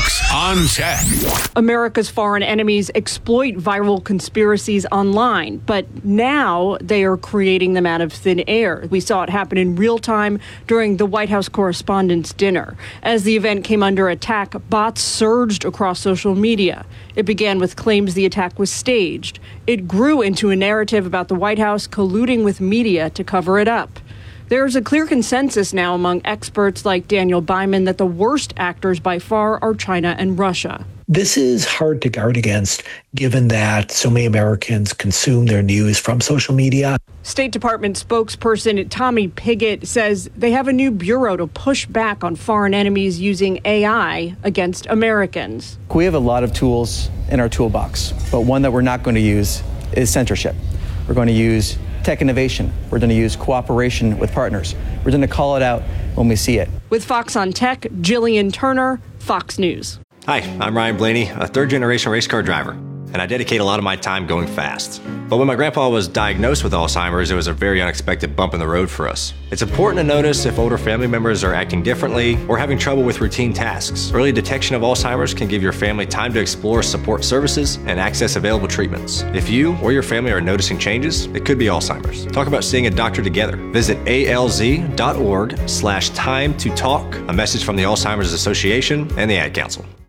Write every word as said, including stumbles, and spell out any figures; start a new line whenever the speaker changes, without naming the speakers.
Fox on Tech.
America's foreign enemies exploit viral conspiracies online, but now they are creating them out of thin air. We saw it happen in real time during the White House Correspondents' Dinner. As the event came under attack, bots surged across social media. It began with claims the attack was staged. It grew into a narrative about the White House colluding with media to cover it up. There's a clear consensus now among experts like Daniel Byman that the worst actors by far are China and Russia.
This is hard to guard against, given that so many Americans consume their news from social media.
State Department spokesperson Tommy Pigott says they have a new bureau to push back on foreign enemies using A I against Americans.
We have a lot of tools in our toolbox, but one that we're not going to use is censorship. We're going to use tech innovation. We're going to use cooperation with partners. We're going to call it out when we see it.
With Fox on Tech, Jillian Turner, Fox News.
Hi, I'm Ryan Blaney, a third-generation race car driver, and I dedicate a lot of my time going fast. But when my grandpa was diagnosed with Alzheimer's, it was a very unexpected bump in the road for us. It's important to notice if older family members are acting differently or having trouble with routine tasks. Early detection of Alzheimer's can give your family time to explore support services and access available treatments. If you or your family are noticing changes, it could be Alzheimer's. Talk about seeing a doctor together. Visit alz.org slash time to talk. A message from the Alzheimer's Association and the Ad Council.